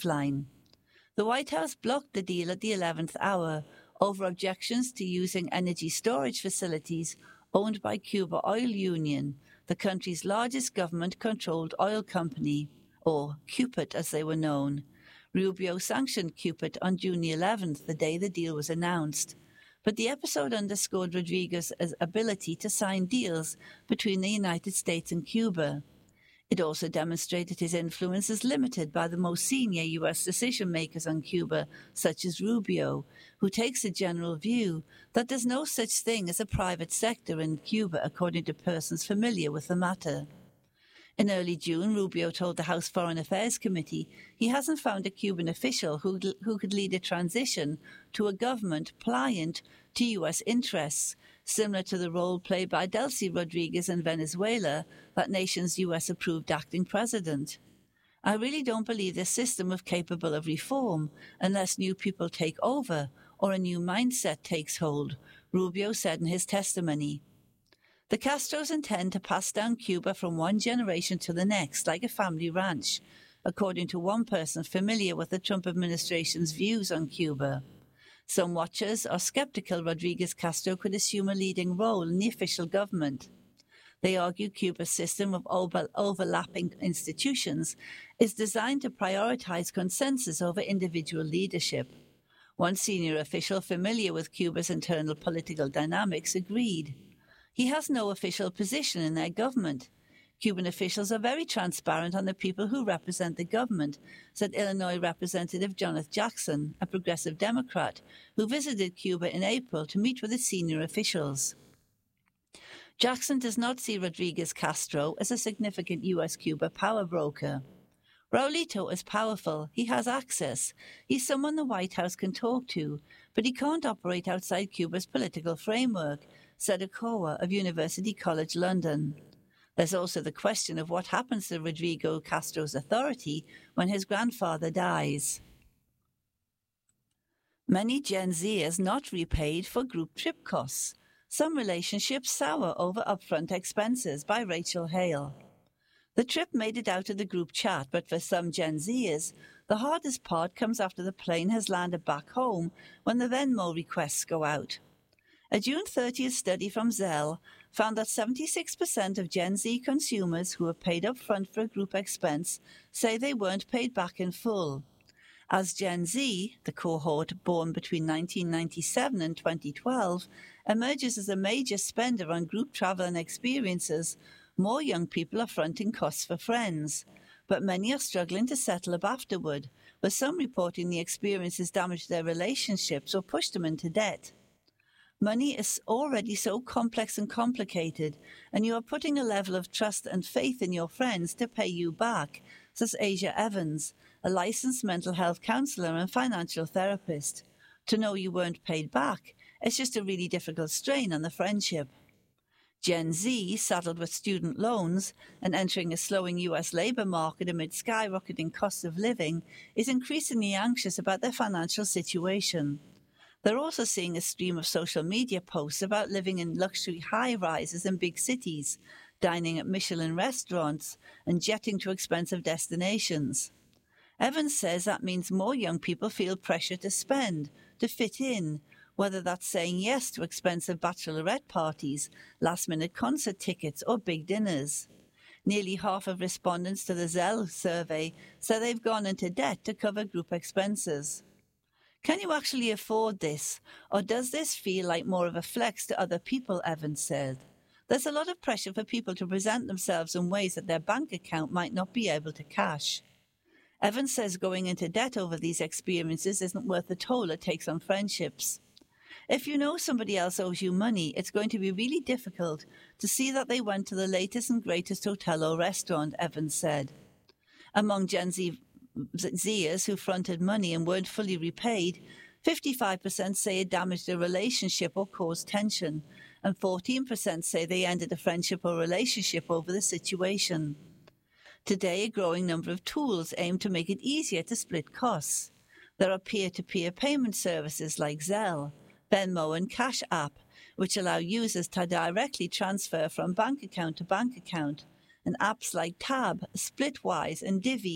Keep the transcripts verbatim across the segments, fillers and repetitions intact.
lifeline. The White House blocked the deal at the eleventh hour over objections to using energy storage facilities owned by Cuba Oil Union, the country's largest government-controlled oil company, or CUPIT as they were known. Rubio sanctioned CUPIT on June the eleventh, the day the deal was announced. But the episode underscored Rodriguez's ability to sign deals between the United States and Cuba. It also demonstrated his influence is limited by the most senior U S decision-makers on Cuba, such as Rubio, who takes a general view that there's no such thing as a private sector in Cuba, according to persons familiar with the matter. In early June, Rubio told the House Foreign Affairs Committee he hasn't found a Cuban official who, who could lead a transition to a government pliant to U S interests, similar to the role played by Delcy Rodriguez in Venezuela, that nation's U S-approved acting president. I really don't believe this system is capable of reform unless new people take over or a new mindset takes hold, Rubio said in his testimony. The Castros intend to pass down Cuba from one generation to the next like a family ranch, according to one person familiar with the Trump administration's views on Cuba. Some watchers are skeptical Rodriguez-Castro could assume a leading role in the official government. They argue Cuba's system of over- overlapping institutions is designed to prioritize consensus over individual leadership. One senior official familiar with Cuba's internal political dynamics agreed. He has no official position in their government. Cuban officials are very transparent on the people who represent the government, said Illinois Representative Jonathan Jackson, a progressive Democrat, who visited Cuba in April to meet with its senior officials. Jackson does not see Rodriguez-Castro as a significant U S-Cuba power broker. Raulito is powerful. He has access. He's someone the White House can talk to, but he can't operate outside Cuba's political framework, said Okowa of University College London. There's also the question of what happens to Rodrigo Castro's authority when his grandfather dies. Many Gen Zers not repaid for group trip costs. Some relationships sour over upfront expenses, by Rachel Hale. The trip made it out of the group chat, but for some Gen Zers, the hardest part comes after the plane has landed back home when the Venmo requests go out. A June thirtieth study from Zelle found that seventy-six percent of Gen Z consumers who were paid up front for a group expense say they weren't paid back in full. As Gen Z, the cohort born between nineteen ninety-seven and twenty twelve, emerges as a major spender on group travel and experiences, more young people are fronting costs for friends. But many are struggling to settle up afterward, with some reporting the experiences damaged their relationships or pushed them into debt. Money is already so complex and complicated, and you are putting a level of trust and faith in your friends to pay you back, says Asia Evans, a licensed mental health counselor and financial therapist. To know you weren't paid back, it's just a really difficult strain on the friendship. Gen Z, saddled with student loans and entering a slowing U S labor market amid skyrocketing costs of living, is increasingly anxious about their financial situation. They're also seeing a stream of social media posts about living in luxury high-rises in big cities, dining at Michelin restaurants, and jetting to expensive destinations. Evans says that means more young people feel pressure to spend, to fit in, whether that's saying yes to expensive bachelorette parties, last-minute concert tickets, or big dinners. Nearly half of respondents to the Zelle survey say they've gone into debt to cover group expenses. Can you actually afford this, or does this feel like more of a flex to other people, Evans said. There's a lot of pressure for people to present themselves in ways that their bank account might not be able to cash. Evans says going into debt over these experiences isn't worth the toll it takes on friendships. If you know somebody else owes you money, it's going to be really difficult to see that they went to the latest and greatest hotel or restaurant, Evans said. Among Gen Z Zers who fronted money and weren't fully repaid, fifty-five percent say it damaged a relationship or caused tension, and fourteen percent say they ended a friendship or relationship over the situation. Today, a growing number of tools aim to make it easier to split costs. There are peer-to-peer payment services like Zelle, Venmo, and Cash App, which allow users to directly transfer from bank account to bank account, and apps like Tab, Splitwise, and Divvy,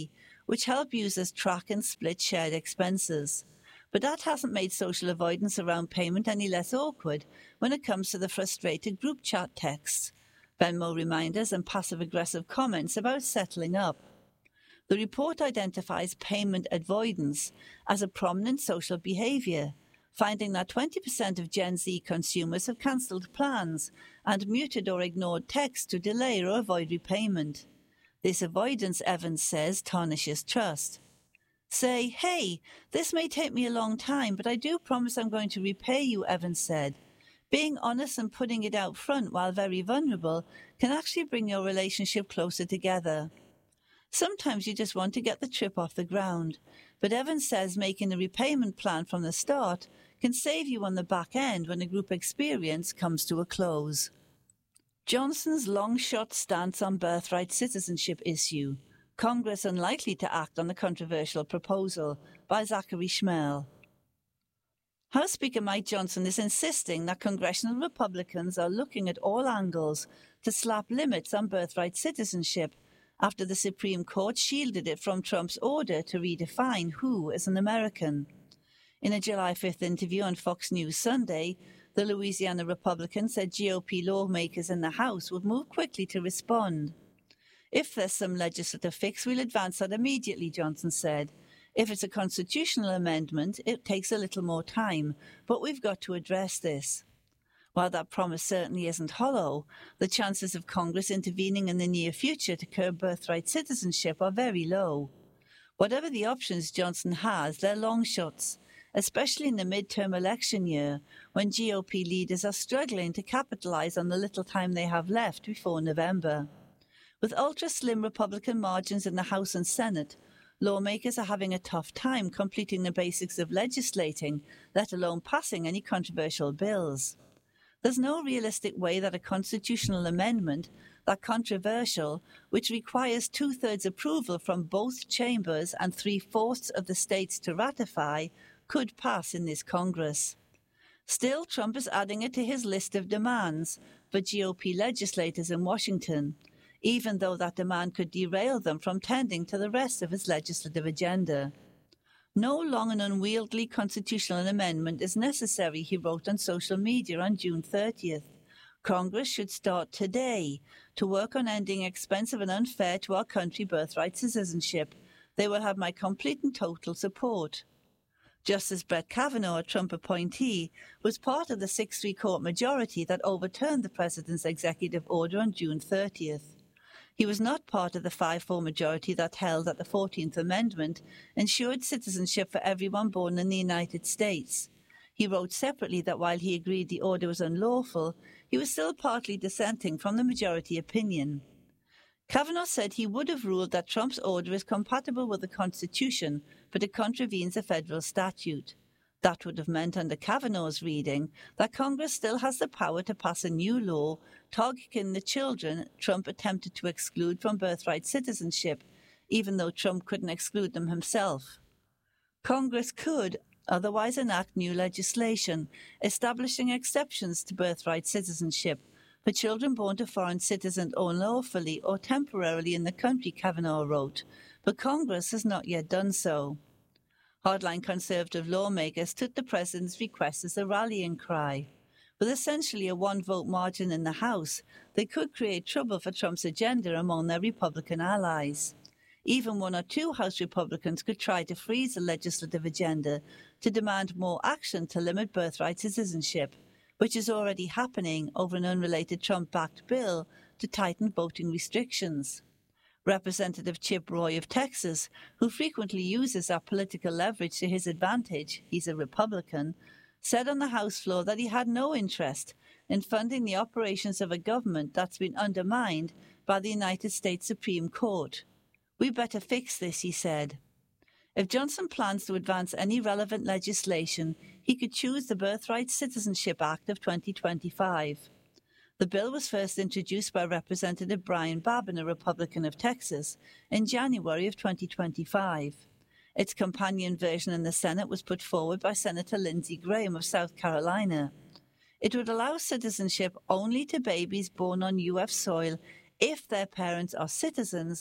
which help users track and split shared expenses. But that hasn't made social avoidance around payment any less awkward when it comes to the frustrated group chat texts, Venmo reminders, and passive-aggressive comments about settling up. The report identifies payment avoidance as a prominent social behavior, finding that twenty percent of Gen Z consumers have cancelled plans and muted or ignored texts to delay or avoid repayment. This avoidance, Evans says, tarnishes trust. Say, hey, this may take me a long time, but I do promise I'm going to repay you, Evans said. Being honest and putting it out front while very vulnerable can actually bring your relationship closer together. Sometimes you just want to get the trip off the ground, but Evans says making a repayment plan from the start can save you on the back end when a group experience comes to a close. Johnson's long-shot stance on birthright citizenship issue. Congress unlikely to act on the controversial proposal, by Zachary Schmel. House Speaker Mike Johnson is insisting that congressional Republicans are looking at all angles to slap limits on birthright citizenship after the Supreme Court shielded it from Trump's order to redefine who is an American. In a July fifth interview on Fox News Sunday, the Louisiana Republican said G O P lawmakers in the House would move quickly to respond. If there's some legislative fix, we'll advance that immediately, Johnson said. If it's a constitutional amendment, it takes a little more time, but we've got to address this. While that promise certainly isn't hollow, the chances of Congress intervening in the near future to curb birthright citizenship are very low. Whatever the options Johnson has, they're long shots, especially in the midterm election year, when G O P leaders are struggling to capitalize on the little time they have left before November. With ultra-slim Republican margins in the House and Senate, lawmakers are having a tough time completing the basics of legislating, let alone passing any controversial bills. There's no realistic way that a constitutional amendment, that controversial, which requires two-thirds approval from both chambers and three-fourths of the states to ratify, could pass in this Congress. Still, Trump is adding it to his list of demands for G O P legislators in Washington, even though that demand could derail them from tending to the rest of his legislative agenda. No long and unwieldy constitutional amendment is necessary, he wrote on social media on June thirtieth. Congress should start today to work on ending expensive and unfair to our country birthright citizenship. They will have my complete and total support. Justice Brett Kavanaugh, a Trump appointee, was part of the six three court majority that overturned the president's executive order on June thirtieth. He was not part of the five four majority that held that the fourteenth Amendment ensured citizenship for everyone born in the United States. He wrote separately that while he agreed the order was unlawful, he was still partly dissenting from the majority opinion. Kavanaugh said he would have ruled that Trump's order is compatible with the Constitution, but it contravenes a federal statute. That would have meant, under Kavanaugh's reading, that Congress still has the power to pass a new law targeting the children Trump attempted to exclude from birthright citizenship, even though Trump couldn't exclude them himself. Congress could otherwise enact new legislation establishing exceptions to birthright citizenship for children born to foreign citizens unlawfully or temporarily in the country, Kavanaugh wrote, but Congress has not yet done so. Hardline conservative lawmakers took the president's request as a rallying cry. With essentially a one-vote margin in the House, they could create trouble for Trump's agenda among their Republican allies. Even one or two House Republicans could try to freeze the legislative agenda to demand more action to limit birthright citizenship, which is already happening over an unrelated Trump-backed bill to tighten voting restrictions. Representative Chip Roy of Texas, who frequently uses that political leverage to his advantage, he's a Republican, said on the House floor that he had no interest in funding the operations of a government that's been undermined by the United States Supreme Court. We better fix this, he said. If Johnson plans to advance any relevant legislation, he could choose the Birthright Citizenship Act of twenty twenty-five. The bill was first introduced by Representative Brian Babin, a Republican of Texas, in January of twenty twenty-five. Its companion version in the Senate was put forward by Senator Lindsey Graham of South Carolina. It would allow citizenship only to babies born on U S soil if their parents are citizens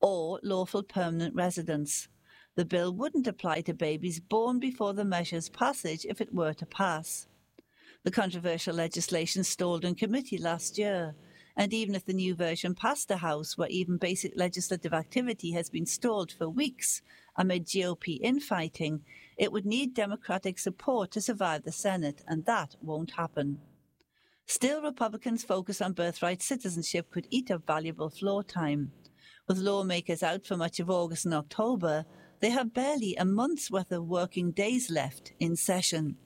or lawful permanent residents. The bill wouldn't apply to babies born before the measure's passage if it were to pass. The controversial legislation stalled in committee last year, and even if the new version passed the House, where even basic legislative activity has been stalled for weeks amid G O P infighting, it would need Democratic support to survive the Senate, and that won't happen. Still, Republicans' focus on birthright citizenship could eat up valuable floor time. With lawmakers out for much of August and October, they have barely a month's worth of working days left in session.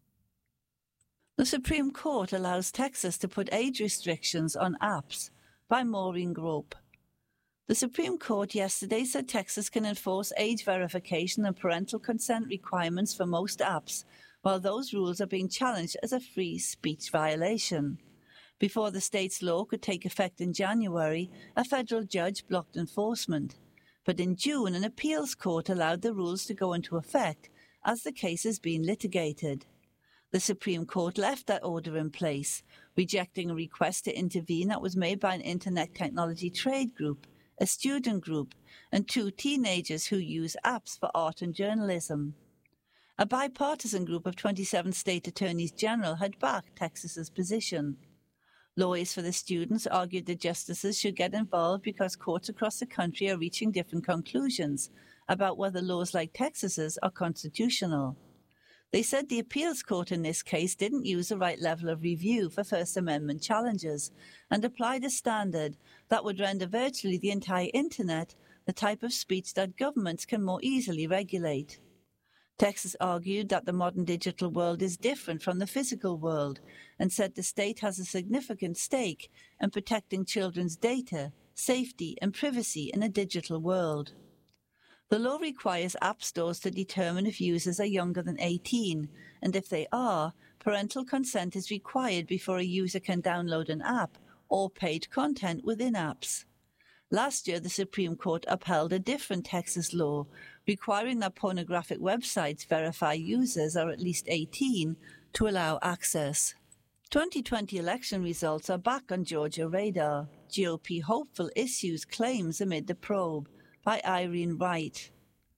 The Supreme Court allows Texas to put age restrictions on apps, by Maureen Grope. The Supreme Court yesterday said Texas can enforce age verification and parental consent requirements for most apps, while those rules are being challenged as a free speech violation. Before the state's law could take effect in January, a federal judge blocked enforcement. But in June, an appeals court allowed the rules to go into effect as the case is being litigated. The Supreme Court left that order in place, rejecting a request to intervene that was made by an internet technology trade group, a student group, and two teenagers who use apps for art and journalism. A bipartisan group of twenty-seven state attorneys general had backed Texas's position. Lawyers for the students argued that justices should get involved because courts across the country are reaching different conclusions about whether laws like Texas's are constitutional. They said the appeals court in this case didn't use the right level of review for First Amendment challenges and applied a standard that would render virtually the entire Internet the type of speech that governments can more easily regulate. Texas argued that the modern digital world is different from the physical world and said the state has a significant stake in protecting children's data, safety, and privacy in a digital world. The law requires app stores to determine if users are younger than eighteen, and if they are, parental consent is required before a user can download an app or paid content within apps. Last year, the Supreme Court upheld a different Texas law requiring that pornographic websites verify users are at least eighteen to allow access. twenty twenty election results are back on Georgia radar. G O P hopeful issues claims amid the probe, by Irene Wright.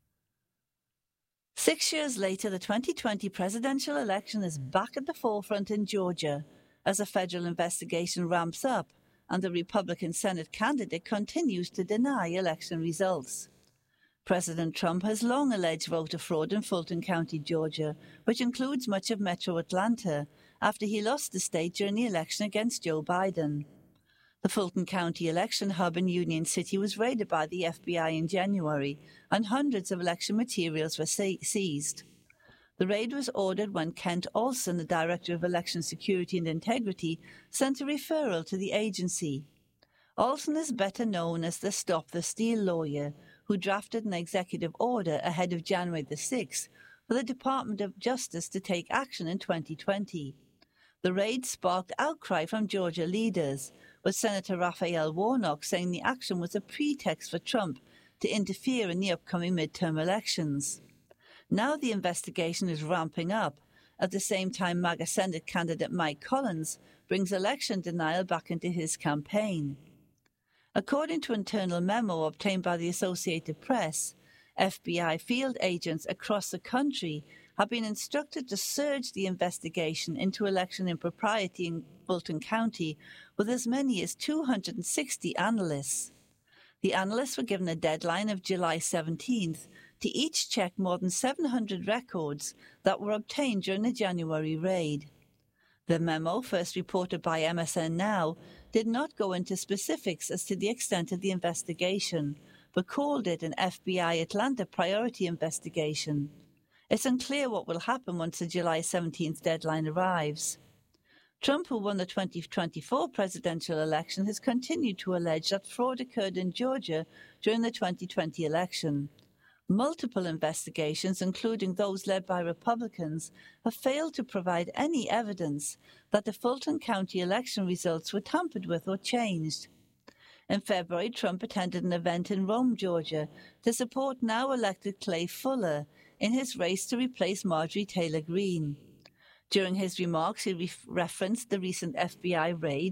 Six years later, the twenty twenty presidential election is back at the forefront in Georgia as a federal investigation ramps up and the Republican Senate candidate continues to deny election results. President Trump has long alleged voter fraud in Fulton County, Georgia, which includes much of metro Atlanta, after he lost the state during the election against Joe Biden. The Fulton County election hub in Union City was raided by the F B I in January, and hundreds of election materials were seized. The raid was ordered when Kent Olson, the Director of Election Security and Integrity, sent a referral to the agency. Olson is better known as the Stop the Steal lawyer, who drafted an executive order ahead of January the sixth for the Department of Justice to take action in twenty twenty. The raid sparked outcry from Georgia leaders, with Senator Raphael Warnock saying the action was a pretext for Trump to interfere in the upcoming midterm elections. Now the investigation is ramping up, at the same time MAGA Senate candidate Mike Collins brings election denial back into his campaign. According to an internal memo obtained by the Associated Press, F B I field agents across the country have been instructed to surge the investigation into election impropriety in Fulton County with as many as two hundred sixty analysts. The analysts were given a deadline of July seventeenth to each check more than seven hundred records that were obtained during the January raid. The memo, first reported by M S N Now, did not go into specifics as to the extent of the investigation, but called it an F B I Atlanta priority investigation. It's unclear what will happen once the July seventeenth deadline arrives. Trump, who won the twenty twenty-four presidential election, has continued to allege that fraud occurred in Georgia during the twenty twenty election. Multiple investigations, including those led by Republicans, have failed to provide any evidence that the Fulton County election results were tampered with or changed. In February, Trump attended an event in Rome, Georgia, to support now-elected Clay Fuller in his race to replace Marjorie Taylor Greene. During his remarks, he re- referenced the recent F B I raid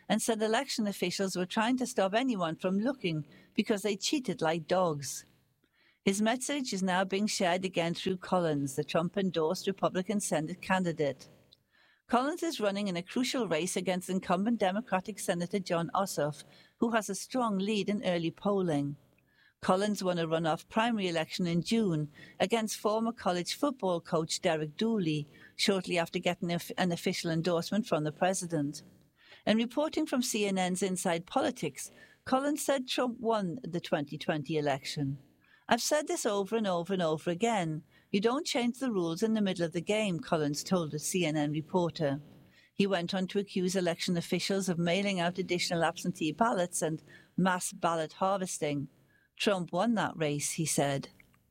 and said election officials were trying to stop anyone from looking because they cheated like dogs. His message is now being shared again through Collins, the Trump-endorsed Republican Senate candidate. Collins is running in a crucial race against incumbent Democratic Senator Jon Ossoff, who has a strong lead in early polling. Collins won a runoff primary election in June against former college football coach Derek Dooley, shortly after getting an official endorsement from the president. In reporting from C N N's Inside Politics, Collins said Trump won the twenty twenty election. "I've said this over and over and over again. You don't change the rules in the middle of the game," Collins told a C N N reporter. He went on to accuse election officials of mailing out additional absentee ballots and mass ballot harvesting. Trump won that race, he said.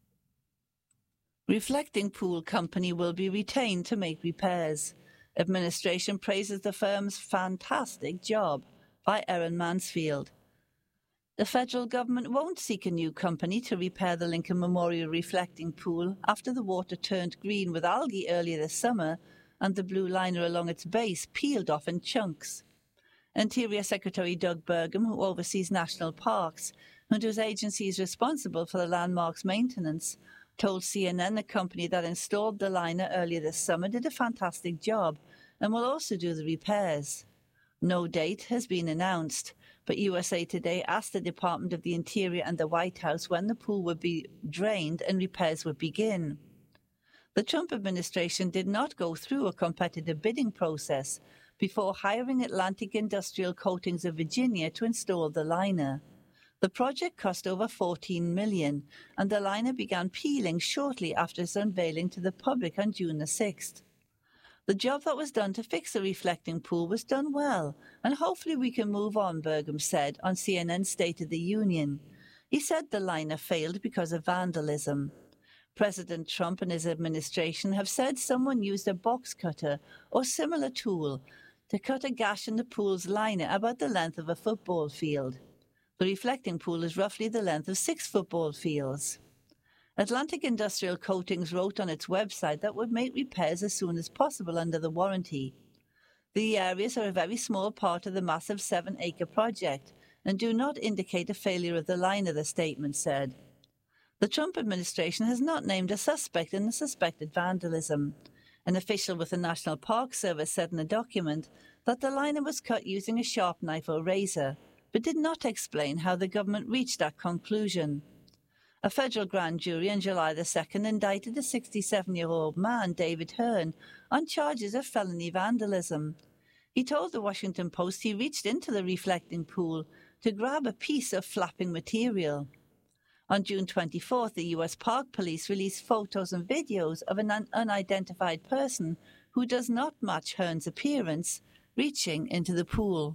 Reflecting Pool Company will be retained to make repairs. Administration praises the firm's fantastic job, by Erin Mansfield. The federal government won't seek a new company to repair the Lincoln Memorial reflecting pool after the water turned green with algae earlier this summer and the blue liner along its base peeled off in chunks. Interior Secretary Doug Burgum, who oversees national parks and whose agency is responsible for the landmark's maintenance, told C N N the company that installed the liner earlier this summer did a fantastic job and will also do the repairs. No date has been announced, but U S A Today asked the Department of the Interior and the White House when the pool would be drained and repairs would begin. The Trump administration did not go through a competitive bidding process before hiring Atlantic Industrial Coatings of Virginia to install the liner. The project cost over fourteen million dollars, and the liner began peeling shortly after its unveiling to the public on June the sixth. The job that was done to fix the reflecting pool was done well, and hopefully we can move on, Burgum said on C N N's State of the Union. He said the liner failed because of vandalism. President Trump and his administration have said someone used a box cutter or similar tool to cut a gash in the pool's liner about the length of a football field. The reflecting pool is roughly the length of six football fields. Atlantic Industrial Coatings wrote on its website that would make repairs as soon as possible under the warranty. The areas are a very small part of the massive seven-acre project and do not indicate a failure of the liner, the statement said. The Trump administration has not named a suspect in the suspected vandalism. An official with the National Park Service said in a document that the liner was cut using a sharp knife or razor, but did not explain how the government reached that conclusion. A federal grand jury on July the second indicted a sixty-seven-year-old man, David Hearn, on charges of felony vandalism. He told the Washington Post he reached into the reflecting pool to grab a piece of flapping material. On June twenty-fourth, the U S Park Police released photos and videos of an un- unidentified person who does not match Hearn's appearance reaching into the pool.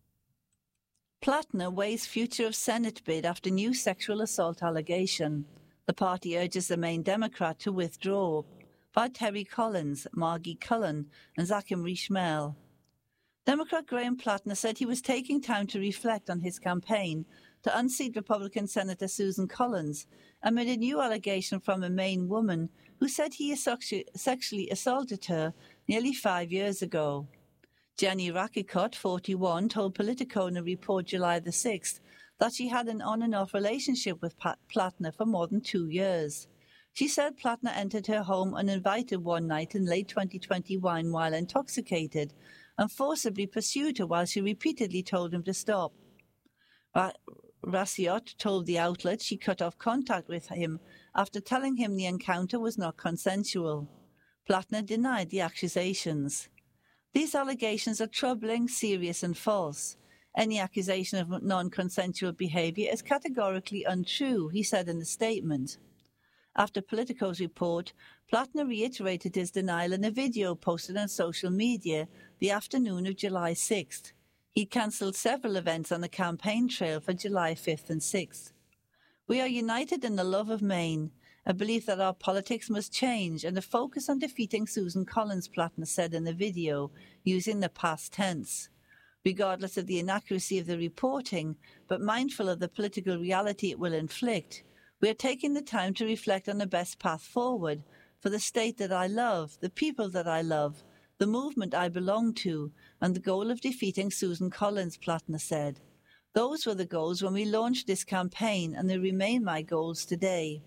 Plattner weighs future of Senate bid after new sexual assault allegation. The party urges the Maine Democrat to withdraw. By Terry Collins, Margie Cullen, and Zachary Schmel. Democrat Graham Plattner said he was taking time to reflect on his campaign to unseat Republican Senator Susan Collins amid a new allegation from a Maine woman who said he sexually assaulted her nearly five years ago. Jenny Rakicot, forty-one, told Politico in a report July the sixth that she had an on-and-off relationship with Pat Plattner for more than two years. She said Plattner entered her home uninvited one night in late twenty twenty-one while intoxicated and forcibly pursued her while she repeatedly told him to stop. Ra- Raciot told the outlet she cut off contact with him after telling him the encounter was not consensual. Plattner denied the accusations. These allegations are troubling, serious, and false. Any accusation of non-consensual behavior is categorically untrue, he said in the statement. After Politico's report, Plattner reiterated his denial in a video posted on social media the afternoon of July sixth. He cancelled several events on the campaign trail for July fifth and sixth. We are united in the love of Maine, a belief that our politics must change, and a focus on defeating Susan Collins, Plattner said in the video, using the past tense. Regardless of the inaccuracy of the reporting, but mindful of the political reality it will inflict, we are taking the time to reflect on the best path forward for the state that I love, the people that I love, the movement I belong to, and the goal of defeating Susan Collins, Plattner said. Those were the goals when we launched this campaign, and they remain my goals today.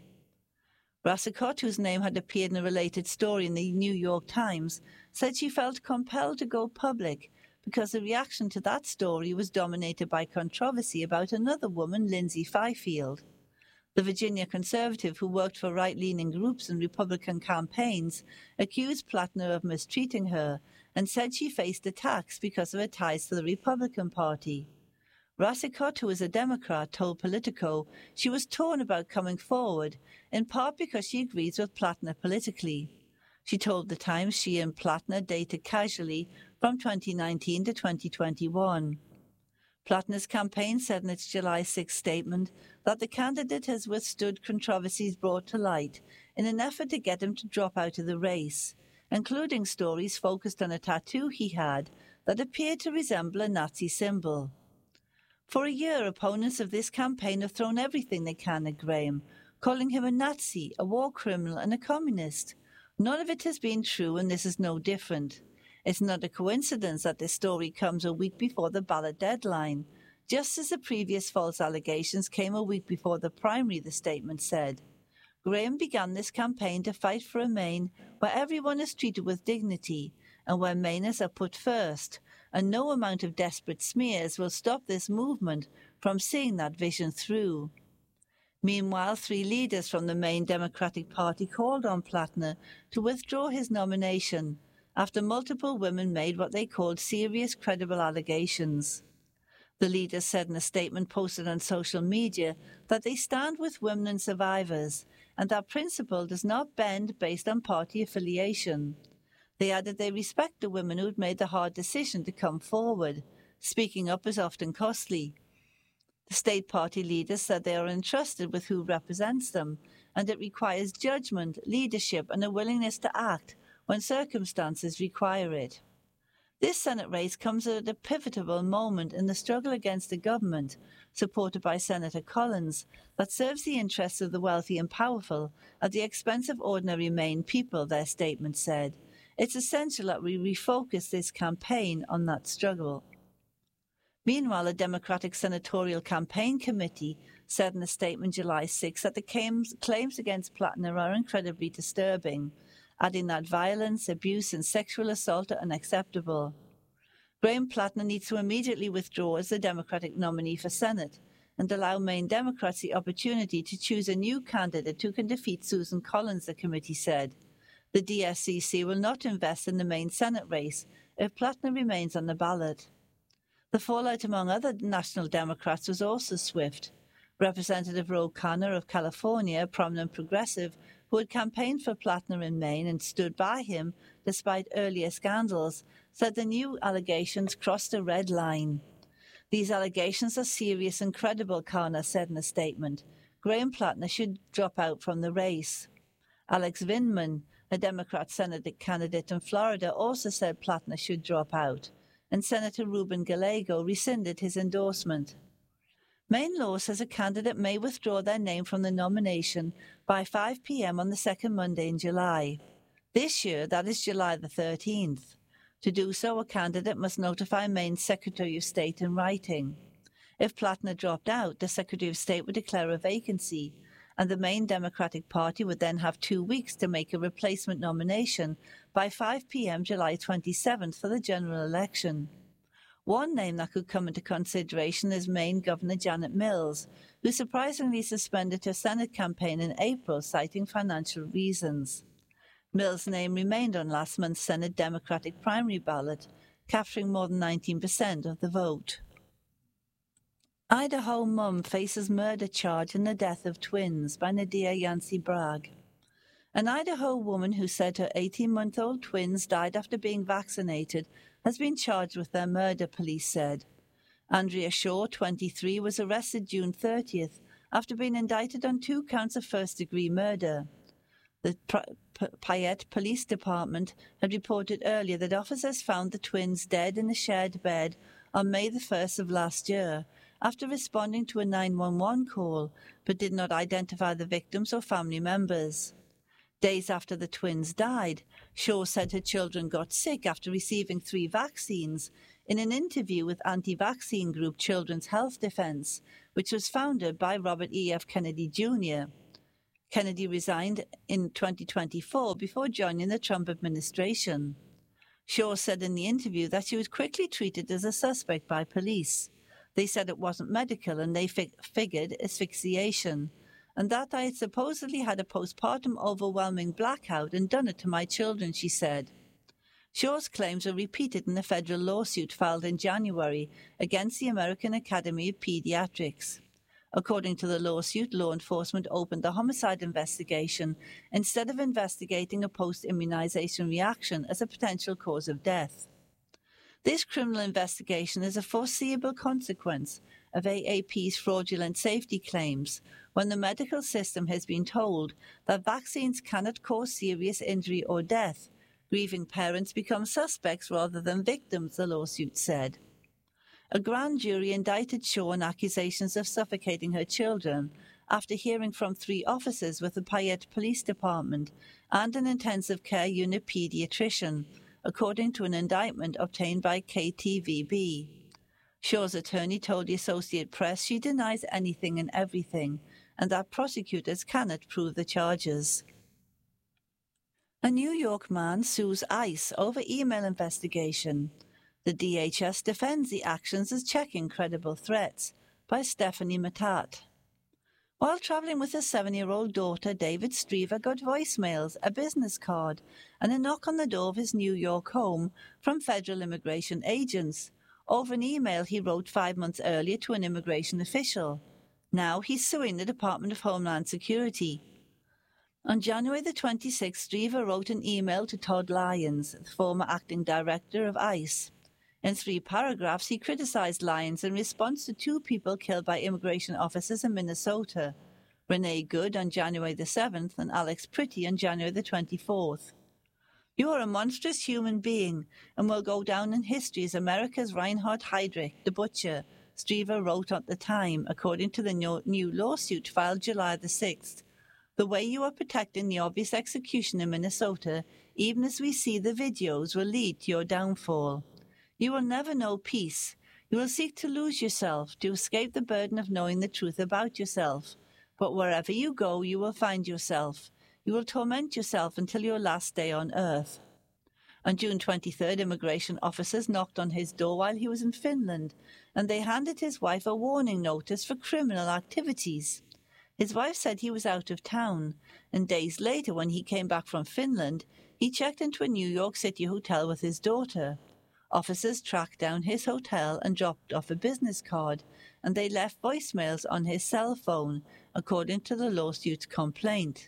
Rassicot, whose name had appeared in a related story in the New York Times, said she felt compelled to go public because the reaction to that story was dominated by controversy about another woman, Lindsay Fifield. The Virginia conservative who worked for right-leaning groups and Republican campaigns accused Plattner of mistreating her and said she faced attacks because of her ties to the Republican Party. Rassicot, who is a Democrat, told Politico she was torn about coming forward, in part because she agrees with Plattner politically. She told The Times she and Plattner dated casually from twenty nineteen to twenty twenty-one. Plattner's campaign said in its July sixth statement that the candidate has withstood controversies brought to light in an effort to get him to drop out of the race, including stories focused on a tattoo he had that appeared to resemble a Nazi symbol. For a year, opponents of this campaign have thrown everything they can at Graham, calling him a Nazi, a war criminal, and a communist. None of it has been true, and this is no different. It's not a coincidence that this story comes a week before the ballot deadline, just as the previous false allegations came a week before the primary, the statement said. Graham began this campaign to fight for a Maine where everyone is treated with dignity and where Mainers are put first, and no amount of desperate smears will stop this movement from seeing that vision through. Meanwhile, three leaders from the Maine Democratic Party called on Plattner to withdraw his nomination after multiple women made what they called serious, credible allegations. The leaders said in a statement posted on social media that they stand with women and survivors and that principle does not bend based on party affiliation. They added they respect the women who had made the hard decision to come forward. Speaking up is often costly. The state party leaders said they are entrusted with who represents them, and it requires judgment, leadership, and a willingness to act when circumstances require it. This Senate race comes at a pivotal moment in the struggle against a government, supported by Senator Collins, that serves the interests of the wealthy and powerful at the expense of ordinary Maine people, their statement said. It's essential that we refocus this campaign on that struggle. Meanwhile, a Democratic Senatorial Campaign Committee said in a statement July sixth that the claims, claims against Plattner are incredibly disturbing, adding that violence, abuse, and sexual assault are unacceptable. Graham Plattner needs to immediately withdraw as the Democratic nominee for Senate and allow Maine Democrats the opportunity to choose a new candidate who can defeat Susan Collins, the committee said. The D S C C will not invest in the Maine Senate race if Plattner remains on the ballot. The fallout among other national Democrats was also swift. Representative Ro Khanna of California, a prominent progressive who had campaigned for Plattner in Maine and stood by him despite earlier scandals, said the new allegations crossed a red line. These allegations are serious and credible, Khanna said in a statement. Graham Plattner should drop out from the race. Alex Vindman, a Democrat Senate candidate in Florida, also said Plattner should drop out, and Senator Ruben Gallego rescinded his endorsement. Maine law says a candidate may withdraw their name from the nomination by five p.m. on the second Monday in July. This year, that is July the thirteenth. To do so, a candidate must notify Maine's Secretary of State in writing. If Plattner dropped out, the Secretary of State would declare a vacancy, and the Maine Democratic Party would then have two weeks to make a replacement nomination by five p.m. July twenty-seventh for the general election. One name that could come into consideration is Maine Governor Janet Mills, who surprisingly suspended her Senate campaign in April, citing financial reasons. Mills' name remained on last month's Senate Democratic primary ballot, capturing more than nineteen percent of the vote. Idaho mum faces murder charge in the death of twins by Nadia Yancey Bragg. An Idaho woman who said her eighteen-month-old twins died after being vaccinated has been charged with their murder, police said. Andrea Shaw, twenty-three, was arrested June thirtieth after being indicted on two counts of first-degree murder. The Payette Police Department had reported earlier that officers found the twins dead in a shared bed on May the first of last year after responding to a nine one one call, but did not identify the victims or family members. Days after the twins died, Shaw said her children got sick after receiving three vaccines in an interview with anti-vaccine group Children's Health Defense, which was founded by Robert E F Kennedy Junior Kennedy resigned in twenty twenty-four before joining the Trump administration. Shaw said in the interview that she was quickly treated as a suspect by police. They said it wasn't medical and they fi- figured asphyxiation, and that I had supposedly had a postpartum overwhelming blackout and done it to my children, she said. Shaw's claims were repeated in a federal lawsuit filed in January against the American Academy of Pediatrics. According to the lawsuit, law enforcement opened a homicide investigation instead of investigating a post-immunization reaction as a potential cause of death. This criminal investigation is a foreseeable consequence of A A P's fraudulent safety claims when the medical system has been told that vaccines cannot cause serious injury or death. Grieving parents become suspects rather than victims, the lawsuit said. A grand jury indicted Shaw on accusations of suffocating her children after hearing from three officers with the Payette Police Department and an intensive care unit pediatrician, according to an indictment obtained by K T V B. Shaw's attorney told the Associated Press she denies anything and everything, and that prosecutors cannot prove the charges. A New York man sues ICE over email investigation. The D H S defends the actions as checking credible threats, by Stephanie Mattat. While traveling with his seven-year-old daughter, David Striever got voicemails, a business card, and a knock on the door of his New York home from federal immigration agents over an email he wrote five months earlier to an immigration official. Now he's suing the Department of Homeland Security. On January the twenty-sixth, Striever wrote an email to Todd Lyons, the former acting director of ICE. In three paragraphs, he criticized Lyons in response to two people killed by immigration officers in Minnesota, Renee Good on January the seventh and Alex Pretty on January the twenty-fourth. You are a monstrous human being and will go down in history as America's Reinhard Heydrich, the butcher, Striever wrote at the time, according to the new lawsuit filed July the sixth. The way you are protecting the obvious execution in Minnesota, even as we see the videos, will lead to your downfall. You will never know peace. You will seek to lose yourself, to escape the burden of knowing the truth about yourself. But wherever you go, you will find yourself. You will torment yourself until your last day on earth. On June twenty-third, immigration officers knocked on his door while he was in Finland, and they handed his wife a warning notice for criminal activities. His wife said he was out of town, and days later, when he came back from Finland, he checked into a New York City hotel with his daughter. Officers tracked down his hotel and dropped off a business card, and they left voicemails on his cell phone, according to the lawsuit's complaint.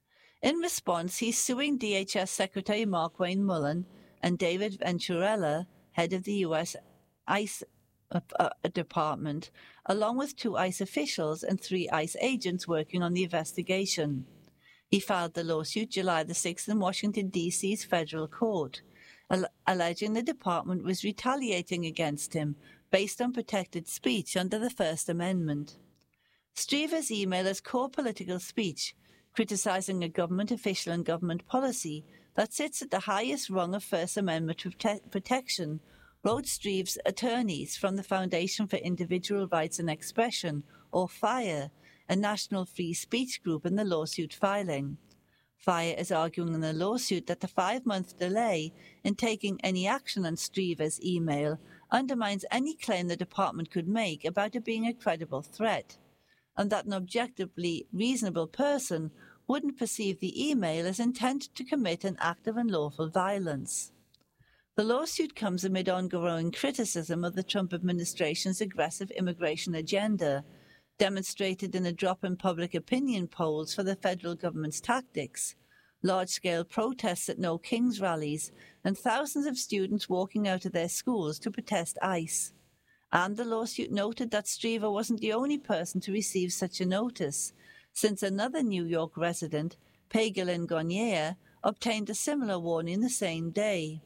In response, he's suing D H S Secretary Markwayne Mullin and David Venturella, head of the U S ICE uh, uh, Department, along with two ICE officials and three ICE agents working on the investigation. He filed the lawsuit July the sixth in Washington, D C's federal court, alleging the department was retaliating against him based on protected speech under the First Amendment. Striever's email is core political speech, criticizing a government official and government policy that sits at the highest rung of First Amendment prote- protection, wrote Striever's attorneys from the Foundation for Individual Rights and Expression, or FIRE, a national free speech group in the lawsuit filing. FIRE is arguing in the lawsuit that the five-month delay in taking any action on Striever's email undermines any claim the department could make about it being a credible threat, and that an objectively reasonable person wouldn't perceive the email as intent to commit an act of unlawful violence. The lawsuit comes amid ongoing criticism of the Trump administration's aggressive immigration agenda, demonstrated in a drop in public opinion polls for the federal government's tactics, large-scale protests at No Kings rallies, and thousands of students walking out of their schools to protest ICE. And the lawsuit noted that Striever wasn't the only person to receive such a notice, since another New York resident, Pegulin Gonier, obtained a similar warning the same day.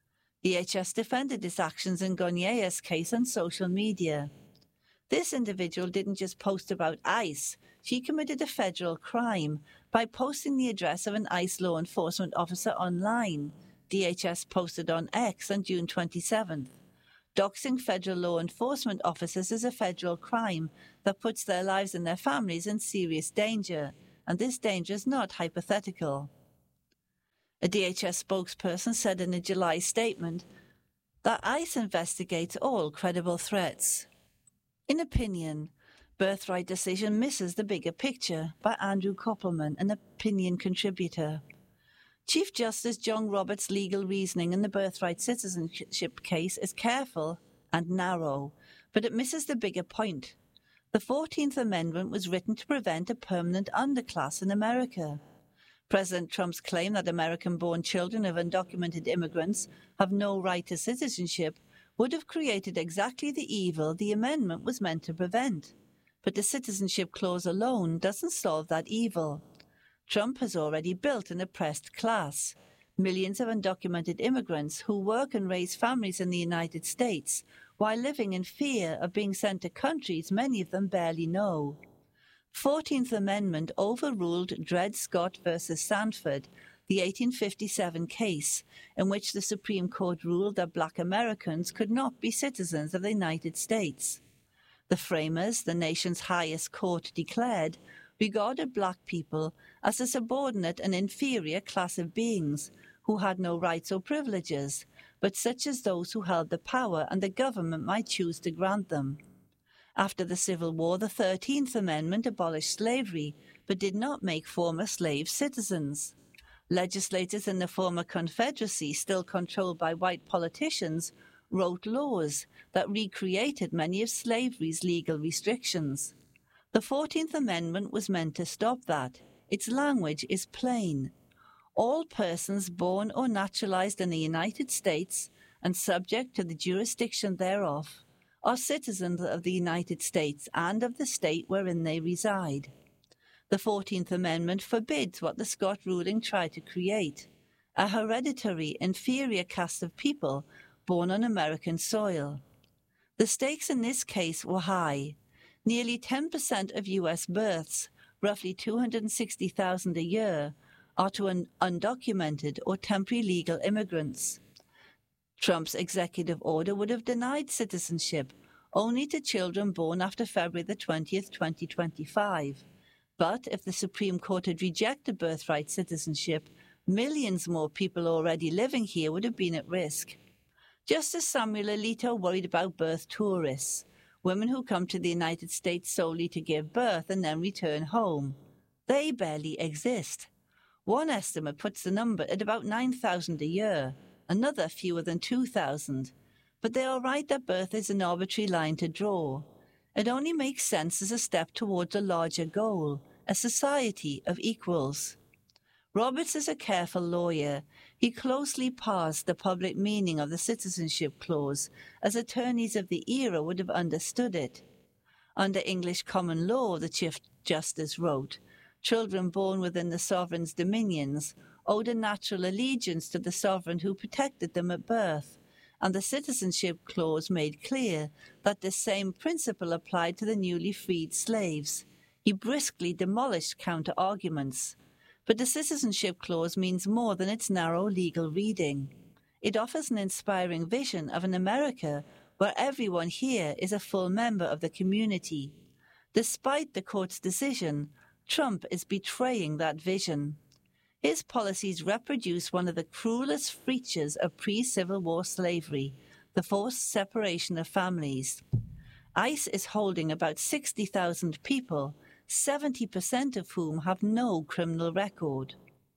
D H S defended its actions in Gonier's case on social media. This individual didn't just post about ICE. She committed a federal crime by posting the address of an ICE law enforcement officer online, D H S posted on X on June twenty-seventh. Doxing federal law enforcement officers is a federal crime that puts their lives and their families in serious danger, and this danger is not hypothetical. A D H S spokesperson said in a July statement that ICE investigates all credible threats. In opinion, Birthright Decision misses the bigger picture by Andrew Koppelman, an opinion contributor. Chief Justice John Roberts' legal reasoning in the birthright citizenship case is careful and narrow, but it misses the bigger point. The fourteenth Amendment was written to prevent a permanent underclass in America. President Trump's claim that American-born children of undocumented immigrants have no right to citizenship would have created exactly the evil the amendment was meant to prevent. But the citizenship clause alone doesn't solve that evil. Trump has already built an oppressed class. Millions of undocumented immigrants who work and raise families in the United States while living in fear of being sent to countries many of them barely know. fourteenth Amendment overruled Dred Scott versus Sanford, the eighteen fifty-seven case, in which the Supreme Court ruled that black Americans could not be citizens of the United States. The framers, the nation's highest court declared, regarded black people as a subordinate and inferior class of beings who had no rights or privileges, but such as those who held the power and the government might choose to grant them. After the Civil War, the thirteenth Amendment abolished slavery, but did not make former slaves citizens. Legislators in the former Confederacy, still controlled by white politicians, wrote laws that recreated many of slavery's legal restrictions. The fourteenth Amendment was meant to stop that. Its language is plain. All persons born or naturalized in the United States and subject to the jurisdiction thereof are citizens of the United States and of the state wherein they reside. The fourteenth Amendment forbids what the Scott ruling tried to create, a hereditary, inferior caste of people born on American soil. The stakes in this case were high. Nearly ten percent of U S births, roughly two hundred sixty thousand a year, are to un- undocumented or temporary legal immigrants. Trump's executive order would have denied citizenship only to children born after February the twentieth, twenty twenty-five. But if the Supreme Court had rejected birthright citizenship, millions more people already living here would have been at risk. Justice Samuel Alito worried about birth tourists, women who come to the United States solely to give birth and then return home. They barely exist. One estimate puts the number at about nine thousand a year, another fewer than two thousand. But they are right that birth is an arbitrary line to draw. It only makes sense as a step towards a larger goal, a society of equals. Roberts is a careful lawyer. He closely parsed the public meaning of the citizenship clause, as attorneys of the era would have understood it. Under English common law, the Chief Justice wrote, children born within the sovereign's dominions owed a natural allegiance to the sovereign who protected them at birth, and the citizenship clause made clear that this same principle applied to the newly freed slaves. He briskly demolished counter-arguments. But the citizenship clause means more than its narrow legal reading. It offers an inspiring vision of an America where everyone here is a full member of the community. Despite the court's decision, Trump is betraying that vision. His policies reproduce one of the cruelest features of pre-Civil War slavery, the forced separation of families. ICE is holding about sixty thousand people, seventy percent of whom have no criminal record.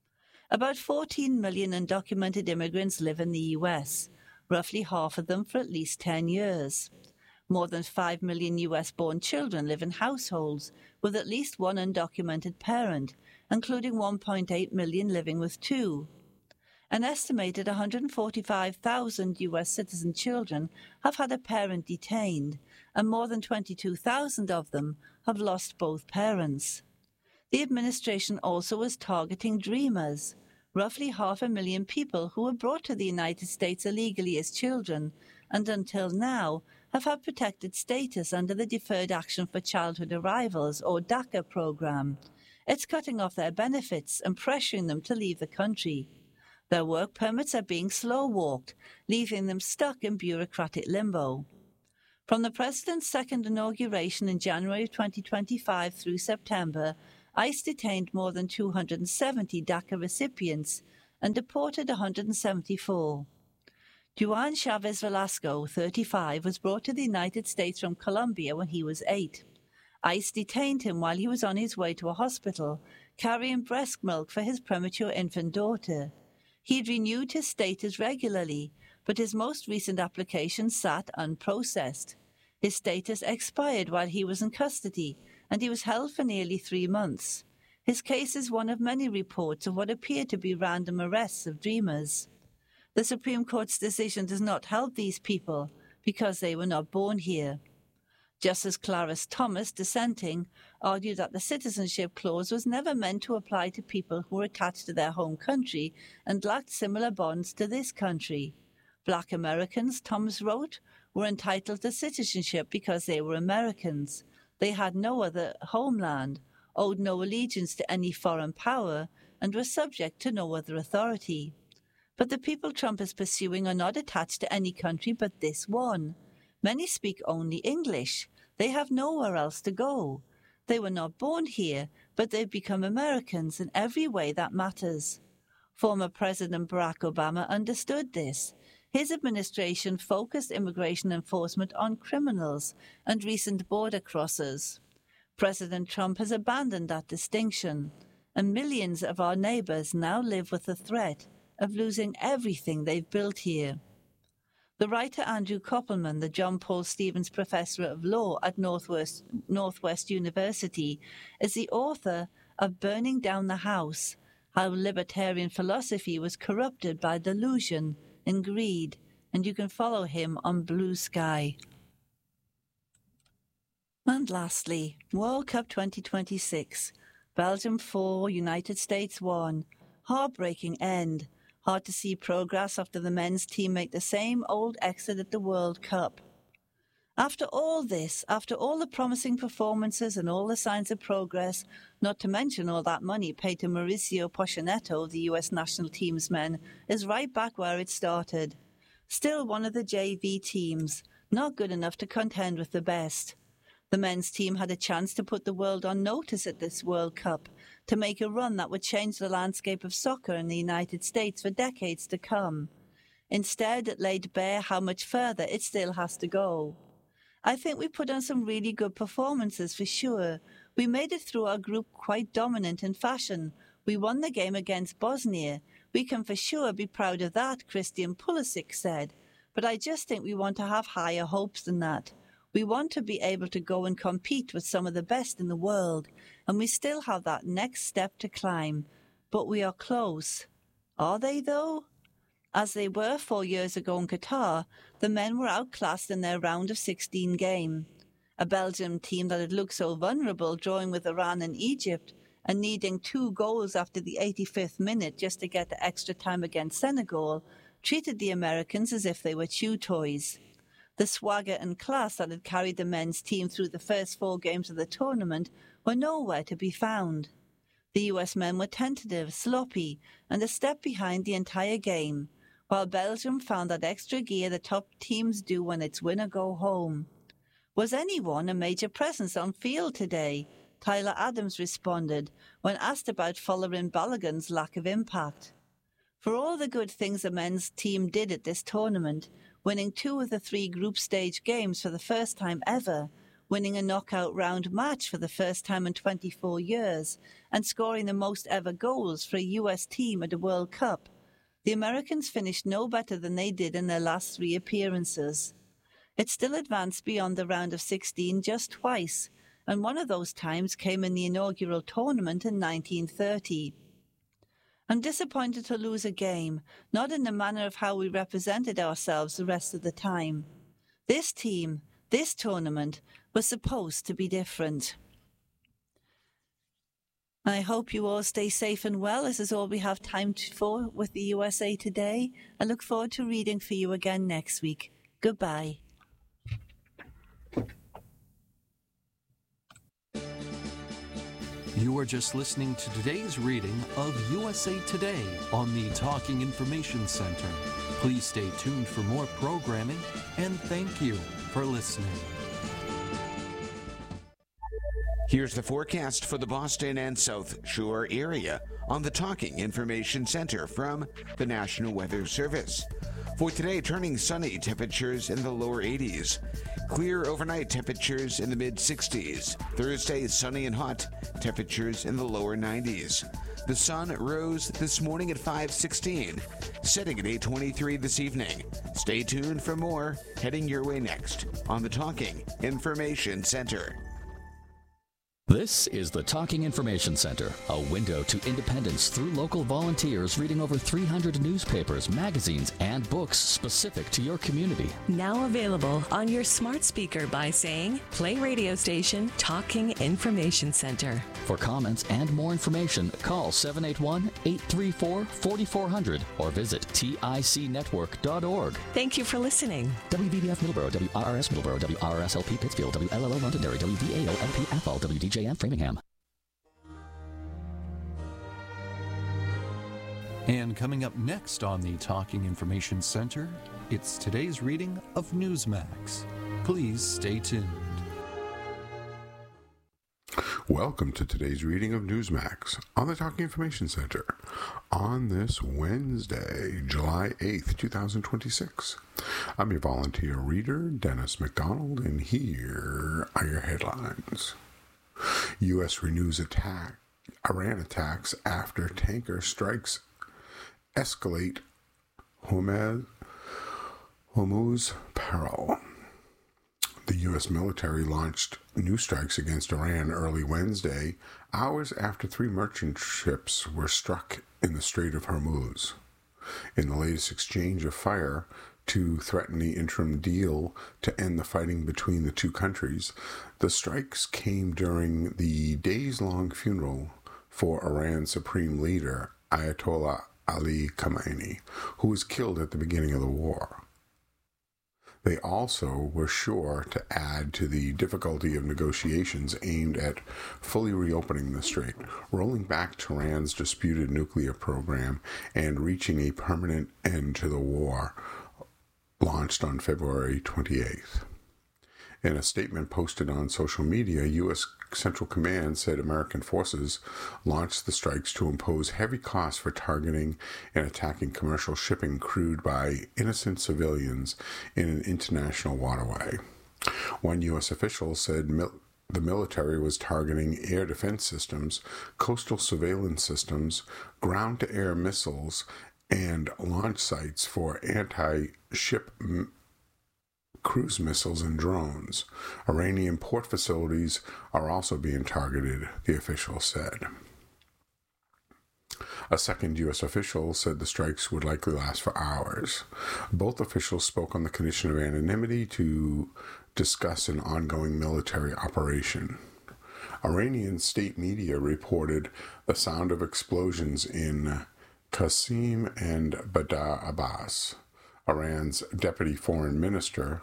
About fourteen million undocumented immigrants live in the U S, roughly half of them for at least ten years. More than five million U S-born children live in households with at least one undocumented parent, including one point eight million living with two. An estimated one hundred forty-five thousand U S citizen children have had a parent detained, and more than twenty-two thousand of them have lost both parents. The administration also is targeting Dreamers, roughly half a million people who were brought to the United States illegally as children, and until now have had protected status under the Deferred Action for Childhood Arrivals, or DACA program. It's cutting off their benefits and pressuring them to leave the country. Their work permits are being slow-walked, leaving them stuck in bureaucratic limbo. From the president's second inauguration in January twenty twenty-five through September, ICE detained more than two hundred seventy DACA recipients and deported one hundred seventy-four. Juan Chavez Velasco, thirty-five, was brought to the United States from Colombia when he was eight. ICE detained him while he was on his way to a hospital, carrying breast milk for his premature infant daughter. He had renewed his status regularly, but his most recent application sat unprocessed. His status expired while he was in custody, and he was held for nearly three months. His case is one of many reports of what appear to be random arrests of dreamers. The Supreme Court's decision does not help these people because they were not born here. Justice Clarence Thomas, dissenting, argued that the citizenship clause was never meant to apply to people who were attached to their home country and lacked similar bonds to this country. Black Americans, Thomas wrote, were entitled to citizenship because they were Americans. They had no other homeland, owed no allegiance to any foreign power, and were subject to no other authority. But the people Trump is pursuing are not attached to any country but this one. Many speak only English. They have nowhere else to go. They were not born here, but they've become Americans in every way that matters. Former President Barack Obama understood this. His administration focused immigration enforcement on criminals and recent border crossers. President Trump has abandoned that distinction, and millions of our neighbors now live with the threat of losing everything they've built here. The writer Andrew Koppelman, the John Paul Stevens Professor of Law at Northwest, Northwest University, is the author of Burning Down the House, How Libertarian Philosophy Was Corrupted by Delusion and Greed, and you can follow him on Blue Sky. And lastly, World Cup twenty twenty-six. Belgium four, United States one. Heartbreaking end. Hard to see progress after the men's team make the same old exit at the World Cup. After all this, after all the promising performances and all the signs of progress, not to mention all that money paid to Mauricio Pochettino, the U S national team's men, is right back where it started. Still one of the J V teams, not good enough to contend with the best. The men's team had a chance to put the world on notice at this World Cup, to make a run that would change the landscape of soccer in the United States for decades to come. Instead, it laid bare how much further it still has to go. I think we put on some really good performances for sure. We made it through our group quite dominant in fashion. We won the game against Bosnia. We can for sure be proud of that, Christian Pulisic said. But I just think we want to have higher hopes than that. We want to be able to go and compete with some of the best in the world, and we still have that next step to climb. But we are close. Are they, though? As they were four years ago in Qatar, the men were outclassed in their round of sixteen game. A Belgium team that had looked so vulnerable, drawing with Iran and Egypt, and needing two goals after the eighty-fifth minute just to get the extra time against Senegal, treated the Americans as if they were chew toys. The swagger and class that had carried the men's team through the first four games of the tournament were nowhere to be found. The U S men were tentative, sloppy, and a step behind the entire game, while Belgium found that extra gear the top teams do when it's win or go home. Was anyone a major presence on field today? Tyler Adams responded when asked about following Balogun's lack of impact. For all the good things the men's team did at this tournament, winning two of the three group stage games for the first time ever, winning a knockout round match for the first time in twenty-four years, and scoring the most ever goals for a U S team at a World Cup, the Americans finished no better than they did in their last three appearances. It still advanced beyond the round of sixteen just twice, and one of those times came in the inaugural tournament in nineteen thirty. I'm disappointed to lose a game, not in the manner of how we represented ourselves the rest of the time. This team, this tournament, was supposed to be different. I hope you all stay safe and well. This is all we have time for with the U S A Today. I look forward to reading for you again next week. Goodbye. You are just listening to today's reading of U S A Today on the Talking Information Center. Please stay tuned for more programming, and thank you for listening. Here's the forecast for the Boston and South Shore area on the Talking Information Center from the National Weather Service. For today, turning sunny, temperatures in the lower eighties. Clear overnight, temperatures in the mid sixties. Thursday, sunny and hot, temperatures in the lower nineties. The sun rose this morning at five sixteen, setting at eight twenty-three this evening. Stay tuned for more heading your way next on the Talking Information Center. This is the Talking Information Center, a window to independence through local volunteers reading over three hundred newspapers, magazines, and books specific to your community. Now available on your smart speaker by saying, play radio station Talking Information Center. For comments and more information, call seven eight one, eight three four, four four zero zero or visit tic network dot org. Thank you for listening. W B B F Middleborough, W R R S Middleborough, W R R S L P Pittsfield, W L L O Londonderry, W V A O L P F L, W D J M Framingham. And coming up next on the Talking Information Center, it's today's reading of Newsmax. Please stay tuned. Welcome to today's reading of Newsmax on the Talking Information Center on this Wednesday, July eighth, twenty twenty-six. I'm your volunteer reader, Dennis McDonald, and here are your headlines. U S renews attack, Iran attacks after tanker strikes escalate Hormuz, Hormuz peril. The U S military launched new strikes against Iran early Wednesday, hours after three merchant ships were struck in the Strait of Hormuz. In the latest exchange of fire to threaten the interim deal to end the fighting between the two countries, the strikes came during the days-long funeral for Iran's supreme leader, Ayatollah Ali Khamenei, who was killed at the beginning of the war. They also were sure to add to the difficulty of negotiations aimed at fully reopening the strait, rolling back Tehran's disputed nuclear program, and reaching a permanent end to the war, launched on February twenty-eighth. In a statement posted on social media, U S Central Command said American forces launched the strikes to impose heavy costs for targeting and attacking commercial shipping crewed by innocent civilians in an international waterway. One U S official said mil- the military was targeting air defense systems, coastal surveillance systems, ground-to-air missiles, and launch sites for anti-ship m- cruise missiles and drones. Iranian port facilities are also being targeted, the official said. A second U S official said the strikes would likely last for hours. Both officials spoke on the condition of anonymity to discuss an ongoing military operation. Iranian state media reported the sound of explosions in Qasim and Badr Abbas. Iran's deputy foreign minister,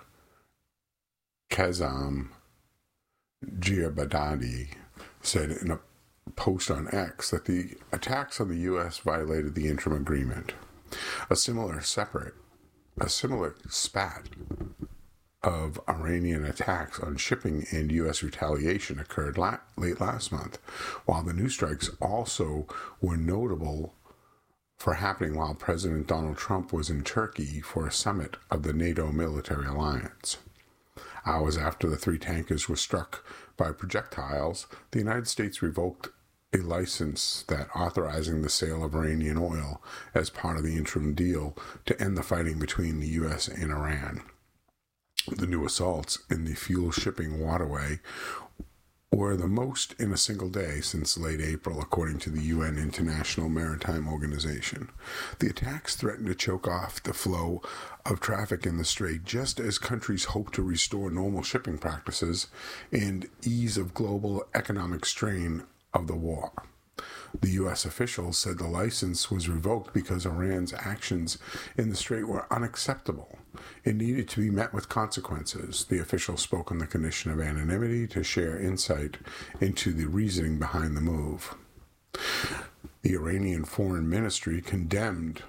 Kazem Jarbadadi, said in a post on X that the attacks on the U S violated the interim agreement. A similar separate, a similar spat of Iranian attacks on shipping and U S retaliation occurred la- late last month, while the new strikes also were notable for happening while President Donald Trump was in Turkey for a summit of the NATO military alliance. Hours after the three tankers were struck by projectiles, the United States revoked a license that authorizing the sale of Iranian oil as part of the interim deal to end the fighting between the U S and Iran. The new assaults in the fuel shipping waterway were the most in a single day since late April, according to the U N International Maritime Organization. The attacks threatened to choke off the flow of traffic in the strait just as countries hope to restore normal shipping practices and ease of global economic strain of the war. The U S officials said the license was revoked because Iran's actions in the strait were unacceptable It needed to be met with consequences. The official spoke on the condition of anonymity to share insight into the reasoning behind the move. The Iranian Foreign Ministry condemned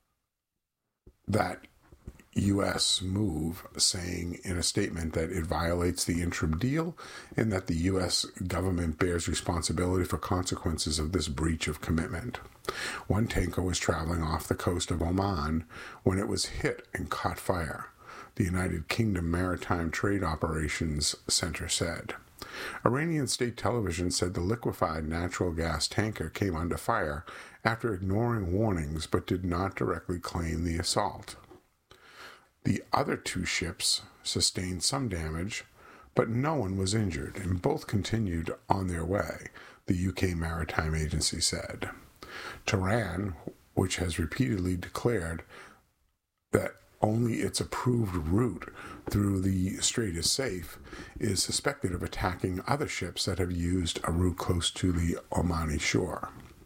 that U S move, saying in a statement that it violates the interim deal and that the U S government bears responsibility for consequences of this breach of commitment. One tanker was traveling off the coast of Oman when it was hit and caught fire, the United Kingdom Maritime Trade Operations Center said. Iranian state television said the liquefied natural gas tanker came under fire after ignoring warnings but did not directly claim the assault. The other two ships sustained some damage, but no one was injured, and both continued on their way, the U K Maritime Agency said. Tehran, which has repeatedly declared that only its approved route through the strait is safe, is suspected of attacking other ships that have used a route close to the Omani shore.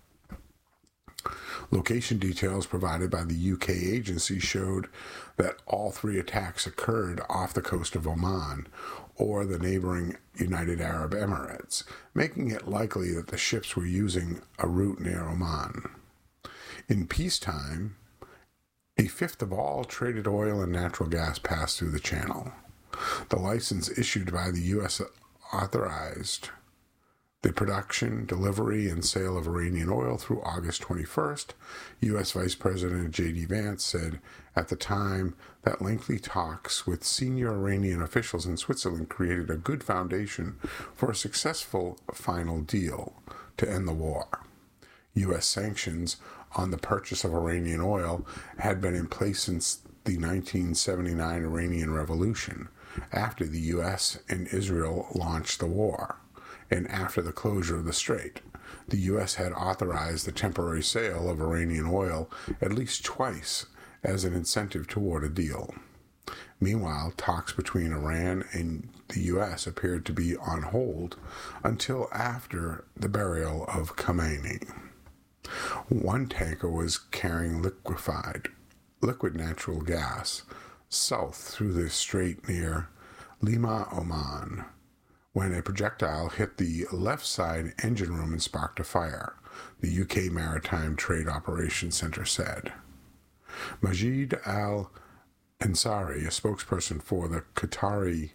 Location details provided by the U K agency showed that all three attacks occurred off the coast of Oman or the neighboring United Arab Emirates, making it likely that the ships were using a route near Oman. In peacetime, a fifth of all traded oil and natural gas passed through the channel. The license issued by the U S authorized the production, delivery, and sale of Iranian oil through August twenty-first, U S Vice President J D Vance said at the time that lengthy talks with senior Iranian officials in Switzerland created a good foundation for a successful final deal to end the war. U S sanctions on the purchase of Iranian oil had been in place since the nineteen seventy-nine Iranian Revolution, after the U S and Israel launched the war. And after the closure of the strait, the U S had authorized the temporary sale of Iranian oil at least twice as an incentive toward a deal. Meanwhile, talks between Iran and the U S appeared to be on hold until after the burial of Khamenei. One tanker was carrying liquefied, liquid natural gas south through the strait near Lima, Oman, when a projectile hit the left side engine room and sparked a fire, the U K Maritime Trade Operations Center said. Majid al-Ansari, a spokesperson for the Qatari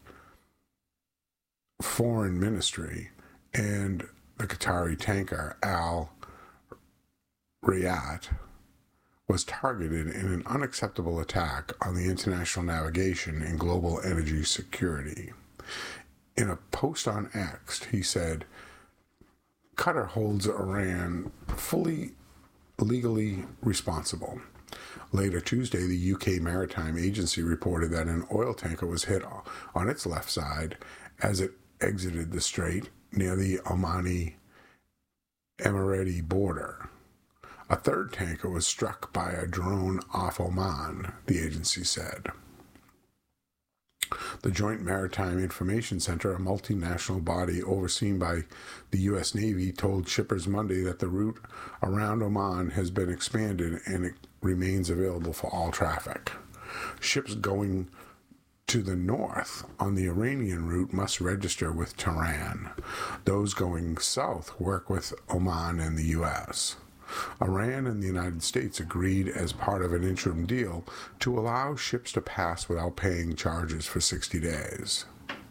Foreign Ministry, and the Qatari tanker Al Riyadh, was targeted in an unacceptable attack on the international navigation and global energy security. In a post on X, he said, Qatar holds Iran fully legally responsible. Later Tuesday, the U K Maritime Agency reported that an oil tanker was hit on its left side as it exited the strait near the Omani Emirati border. A third tanker was struck by a drone off Oman, the agency said. The Joint Maritime Information Center, a multinational body overseen by the U S Navy, told shippers Monday that the route around Oman has been expanded and it remains available for all traffic. Ships going to the north on the Iranian route must register with Tehran. Those going south work with Oman and the U S Iran and the United States agreed as part of an interim deal to allow ships to pass without paying charges for sixty days.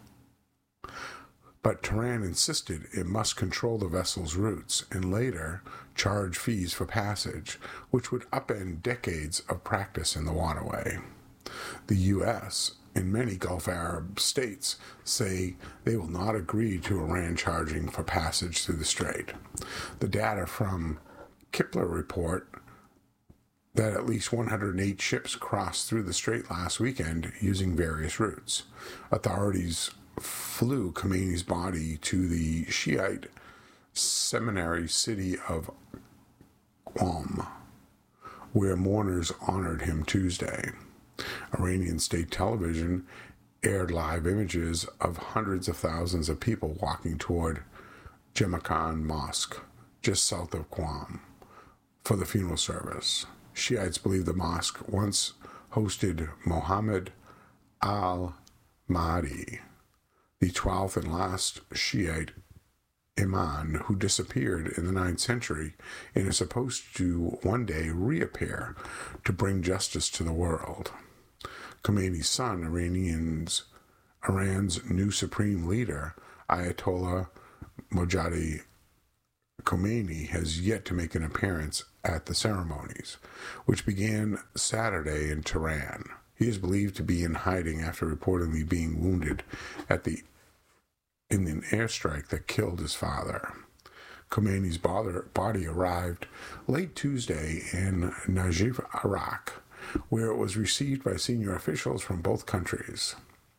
But Tehran insisted it must control the vessel's routes and later charge fees for passage, which would upend decades of practice in the waterway. The U S and many Gulf Arab states say they will not agree to Iran charging for passage through the strait. The data from Kpler report that at least one hundred eight ships crossed through the strait last weekend using various routes. Authorities flew Khamenei's body to the Shiite seminary city of Qom, where mourners honored him Tuesday. Iranian state television aired live images of hundreds of thousands of people walking toward Jemakan Mosque, just south of Qom, for the funeral service. Shiites believe the mosque once hosted Mohammed al-Mahdi, the twelfth and last Shiite imam who disappeared in the ninth century and is supposed to one day reappear to bring justice to the world. Khomeini's son, Iranians, Iran's new supreme leader, Ayatollah Mojtaba Khomeini, has yet to make an appearance at the ceremonies, which began Saturday in Tehran. He is believed to be in hiding after reportedly being wounded at the in an airstrike that killed his father. Khomeini's body arrived late Tuesday in Najaf, Iraq, where it was received by senior officials from both countries.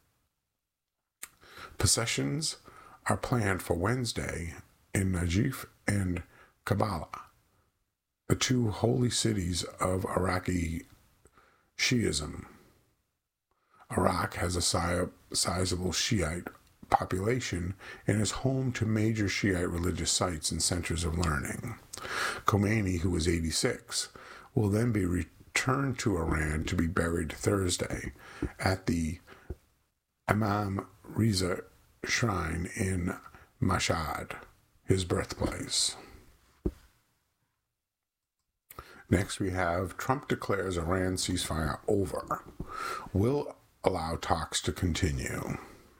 Processions are planned for Wednesday in Najaf and Karbala, the two holy cities of Iraqi Shiism. Iraq has a si- sizable Shiite population and is home to major Shiite religious sites and centers of learning. Khomeini, who was eighty-six, will then be returned to Iran to be buried Thursday at the Imam Reza Shrine in Mashhad, his birthplace. Next, we have Trump declares Iran ceasefire over. Will allow talks to continue.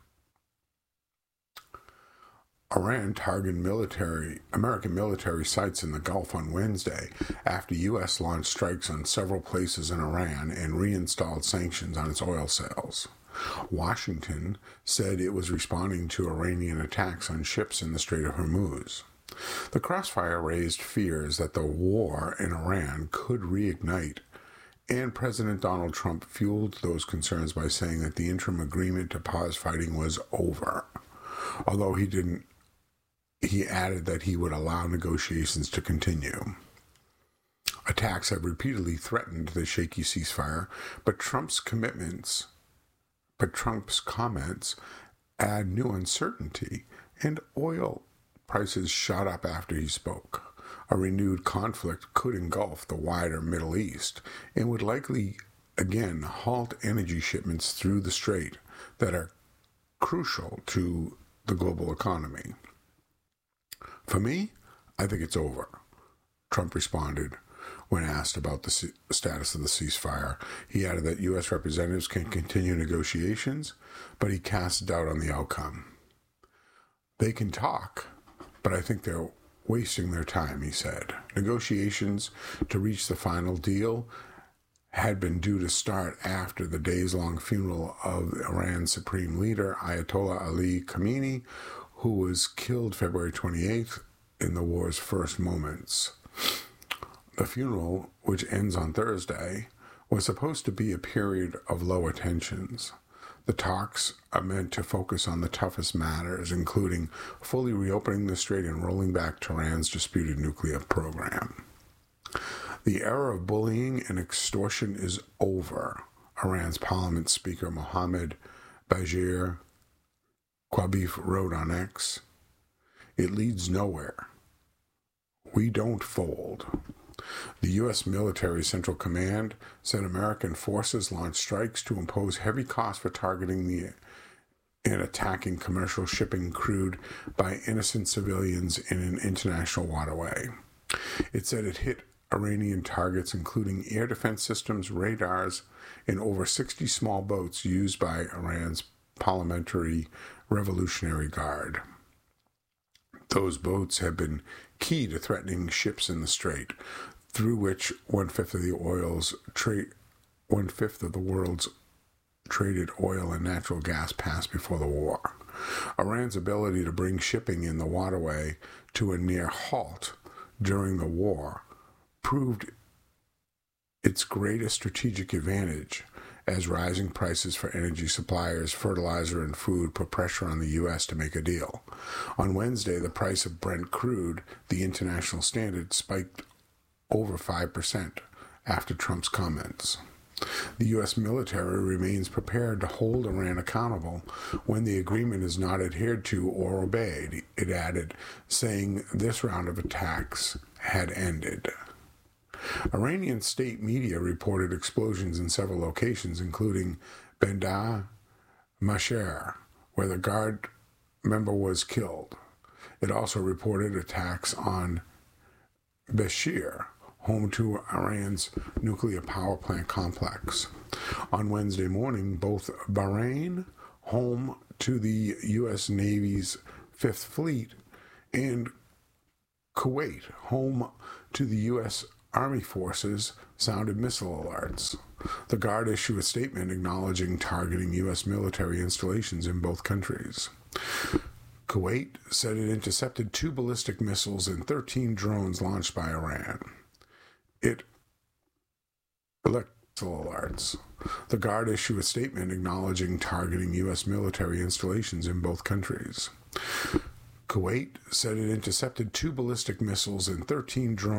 Iran targeted military, American military sites in the Gulf on Wednesday after U S launched strikes on several places in Iran and reinstalled sanctions on its oil sales. Washington said it was responding to Iranian attacks on ships in the Strait of Hormuz. The crossfire raised fears that the war in Iran could reignite, and President Donald Trump fueled those concerns by saying that the interim agreement to pause fighting was over, although he didn't He added that he would allow negotiations to continue. Attacks have repeatedly threatened the shaky ceasefire, but Trump's commitments, but Trump's comments add new uncertainty, and oil prices shot up after he spoke. A renewed conflict could engulf the wider Middle East and would likely again halt energy shipments through the strait that are crucial to the global economy. For me, I think it's over, Trump responded when asked about the c- status of the ceasefire. He added that U S representatives can continue negotiations, but he cast doubt on the outcome. They can talk, but I think they're wasting their time, he said. Negotiations to reach the final deal had been due to start after the days-long funeral of Iran's supreme leader, Ayatollah Ali Khamenei, who was killed February twenty-eighth in the war's first moments. The funeral, which ends on Thursday, was supposed to be a period of lower tensions. The talks are meant to focus on the toughest matters, including fully reopening the strait and rolling back Tehran's disputed nuclear program. The era of bullying and extortion is over, Iran's parliament speaker Mohammad Bagher Quabif wrote on X. It leads nowhere. We don't fold. The U S Military Central Command said American forces launched strikes to impose heavy costs for targeting the and attacking commercial shipping crewed by innocent civilians in an international waterway. It said it hit Iranian targets, including air defense systems, radars, and over sixty small boats used by Iran's Parliamentary Revolutionary Guard. Those boats have been key to threatening ships in the strait, through which one-fifth of the oil's trade, one-fifth of the world's traded oil and natural gas passed before the war. Iran's ability to bring shipping in the waterway to a near halt during the war proved its greatest strategic advantage, as rising prices for energy suppliers, fertilizer, and food put pressure on the U S to make a deal. On Wednesday, the price of Brent crude, the international standard, spiked over five percent after Trump's comments. The U S military remains prepared to hold Iran accountable when the agreement is not adhered to or obeyed, it added, saying this round of attacks had ended. Iranian state media reported explosions in several locations, including Bandar Masher, where the guard member was killed. It also reported attacks on Bashir, home to Iran's nuclear power plant complex. On Wednesday morning, both Bahrain, home to the U S Navy's Fifth Fleet, and Kuwait, home to the U S Army forces, sounded missile alerts. The Guard issued a statement acknowledging targeting U S military installations in both countries. Kuwait said it intercepted two ballistic missiles and thirteen drones launched by Iran. It elected alerts. The Guard issued a statement acknowledging targeting U S military installations in both countries. Kuwait said it intercepted two ballistic missiles and thirteen drones